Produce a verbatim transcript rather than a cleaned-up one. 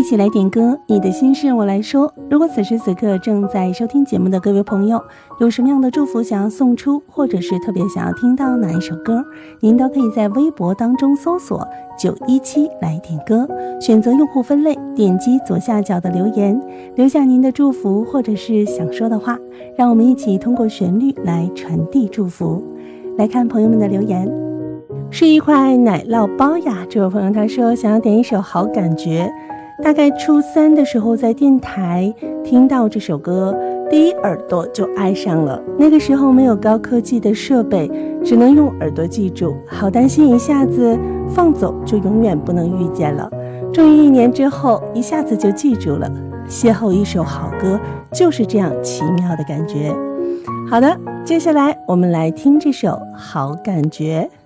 一起来点歌，你的心事我来说。如果此时此刻正在收听节目的各位朋友，有什么样的祝福想要送出，或者是特别想要听到哪一首歌，您都可以在微博当中搜索九一七来点歌，选择用户分类，点击左下角的留言，留下您的祝福或者是想说的话，让我们一起通过旋律来传递祝福。来看朋友们的留言，是一块奶酪包呀。这位朋友他说想要点一首好感觉，大概初三的时候在电台听到这首歌，第一耳朵就爱上了。那个时候没有高科技的设备，只能用耳朵记住，好担心一下子放走就永远不能遇见了。终于一年之后一下子就记住了，邂逅一首好歌就是这样奇妙的感觉。好的，接下来我们来听这首好感觉。